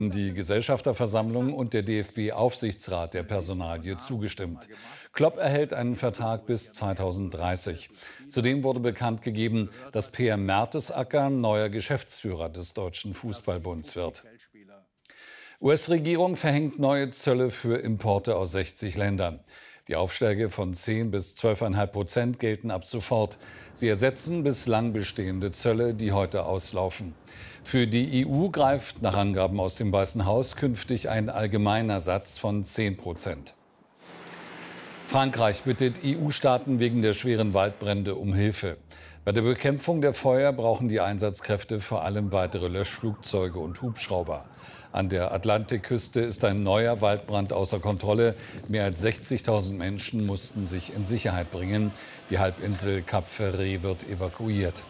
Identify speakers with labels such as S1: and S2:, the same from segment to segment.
S1: Die Gesellschafterversammlung und der DFB-Aufsichtsrat der Personalie zugestimmt. Klopp erhält einen Vertrag bis 2030. Zudem wurde bekannt gegeben, dass Per Mertesacker neuer Geschäftsführer des Deutschen Fußballbunds wird. US-Regierung verhängt neue Zölle für Importe aus 60 Ländern. Die Aufschläge von 10 bis 12,5% gelten ab sofort. Sie ersetzen bislang bestehende Zölle, die heute auslaufen. Für die EU greift nach Angaben aus dem Weißen Haus künftig ein allgemeiner Satz von 10%. Frankreich bittet EU-Staaten wegen der schweren Waldbrände um Hilfe. Bei der Bekämpfung der Feuer brauchen die Einsatzkräfte vor allem weitere Löschflugzeuge und Hubschrauber. An der Atlantikküste ist ein neuer Waldbrand außer Kontrolle. Mehr als 60.000 Menschen mussten sich in Sicherheit bringen. Die Halbinsel Cap Ferret wird evakuiert.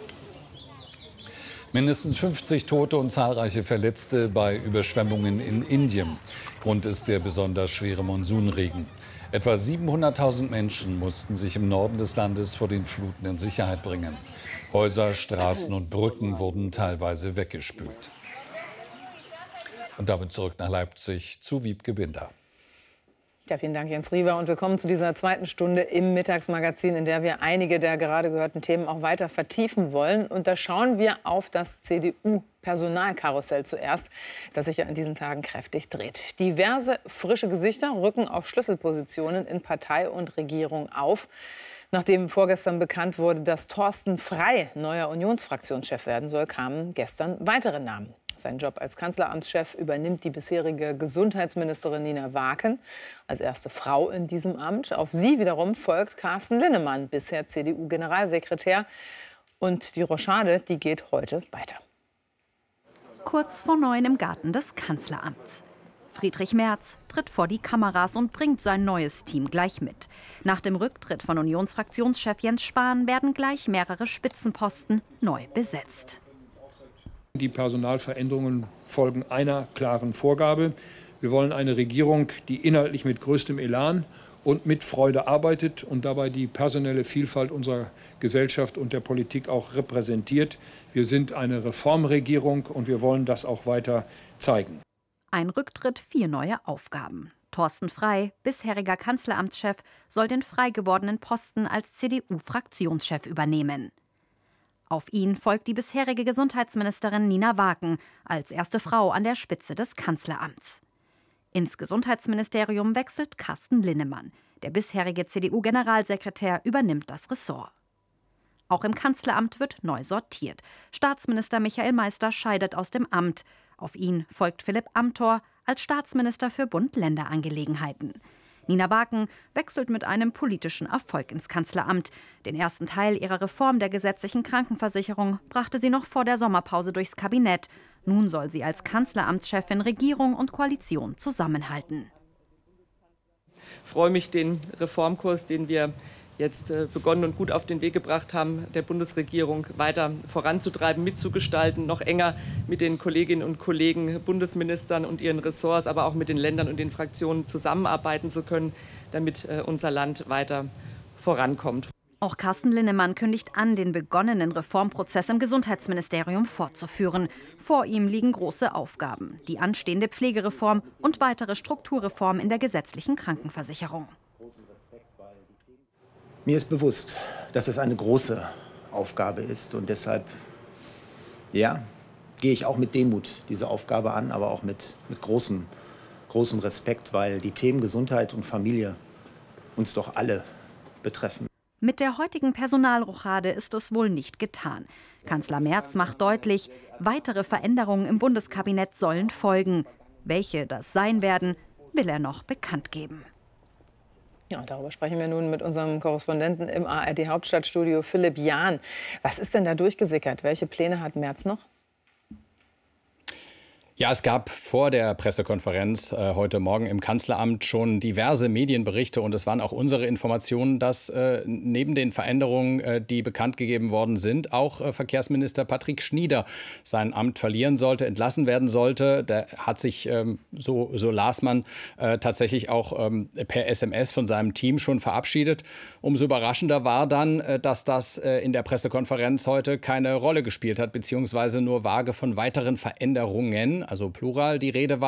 S1: Mindestens 50 Tote und zahlreiche Verletzte bei Überschwemmungen in Indien. Grund ist der besonders schwere Monsunregen. Etwa 700.000 Menschen mussten sich im Norden des Landes vor den Fluten in Sicherheit bringen. Häuser, Straßen und Brücken wurden teilweise weggespült. Und damit zurück nach Leipzig zu Wiebke Binder.
S2: Ja, vielen Dank, Jens Riewer. Und willkommen zu dieser zweiten Stunde im Mittagsmagazin, in der wir einige der gerade gehörten Themen auch weiter vertiefen wollen. Und da schauen wir auf das CDU-Personalkarussell zuerst, das sich ja in diesen Tagen kräftig dreht. Diverse frische Gesichter rücken auf Schlüsselpositionen in Partei und Regierung auf. Nachdem vorgestern bekannt wurde, dass Thorsten Frey neuer Unionsfraktionschef werden soll, kamen gestern weitere Namen. Seinen Job als Kanzleramtschef übernimmt die bisherige Gesundheitsministerin Nina Waken als erste Frau in diesem Amt. Auf sie wiederum folgt Carsten Linnemann, bisher CDU-Generalsekretär. Und die Rochade, die geht heute weiter.
S3: Kurz vor 9 im Garten des Kanzleramts. Friedrich Merz tritt vor die Kameras und bringt sein neues Team gleich mit. Nach dem Rücktritt von Unionsfraktionschef Jens Spahn werden gleich mehrere Spitzenposten neu besetzt.
S4: Die Personalveränderungen folgen einer klaren Vorgabe. Wir wollen eine Regierung, die inhaltlich mit größtem Elan und mit Freude arbeitet und dabei die personelle Vielfalt unserer Gesellschaft und der Politik auch repräsentiert. Wir sind eine Reformregierung und wir wollen das auch weiter zeigen.
S3: Ein Rücktritt, 4 neue Aufgaben. Thorsten Frey, bisheriger Kanzleramtschef, soll den frei gewordenen Posten als CDU-Fraktionschef übernehmen. Auf ihn folgt die bisherige Gesundheitsministerin Nina Waken als erste Frau an der Spitze des Kanzleramts. Ins Gesundheitsministerium wechselt Carsten Linnemann. Der bisherige CDU-Generalsekretär übernimmt das Ressort. Auch im Kanzleramt wird neu sortiert. Staatsminister Michael Meister scheidet aus dem Amt. Auf ihn folgt Philipp Amthor als Staatsminister für Bund-Länder-Angelegenheiten. Nina Waken wechselt mit einem politischen Erfolg ins Kanzleramt. Den ersten Teil ihrer Reform der gesetzlichen Krankenversicherung brachte sie noch vor der Sommerpause durchs Kabinett. Nun soll sie als Kanzleramtschefin Regierung und Koalition zusammenhalten.
S5: Ich freue mich, den Reformkurs, den wir jetzt begonnen und gut auf den Weg gebracht haben, der Bundesregierung weiter voranzutreiben, mitzugestalten, noch enger mit den Kolleginnen und Kollegen, Bundesministern und ihren Ressorts, aber auch mit den Ländern und den Fraktionen zusammenarbeiten zu können, damit unser Land weiter vorankommt.
S3: Auch Carsten Linnemann kündigt an, den begonnenen Reformprozess im Gesundheitsministerium fortzuführen. Vor ihm liegen große Aufgaben, die anstehende Pflegereform und weitere Strukturreformen in der gesetzlichen Krankenversicherung.
S6: Mir ist bewusst, dass es eine große Aufgabe ist und deshalb, ja, gehe ich auch mit Demut diese Aufgabe an, aber auch mit großem Respekt, weil die Themen Gesundheit und Familie uns doch alle betreffen.
S3: Mit der heutigen Personalrochade ist es wohl nicht getan. Kanzler Merz macht deutlich, weitere Veränderungen im Bundeskabinett sollen folgen. Welche das sein werden, will er noch bekannt geben.
S2: Ja, darüber sprechen wir nun mit unserem Korrespondenten im ARD-Hauptstadtstudio, Philipp Jahn. Was ist denn da durchgesickert? Welche Pläne hat Merz noch?
S7: Ja, es gab vor der Pressekonferenz heute Morgen im Kanzleramt schon diverse Medienberichte und es waren auch unsere Informationen, dass neben den Veränderungen, die bekannt gegeben worden sind, auch Verkehrsminister Patrick Schnieder sein Amt verlieren sollte, entlassen werden sollte. Der hat sich, so las man, tatsächlich auch per SMS von seinem Team schon verabschiedet. Umso überraschender war dann, dass das in der Pressekonferenz heute keine Rolle gespielt hat, beziehungsweise nur vage von weiteren Veränderungen, also Plural, die Rede war.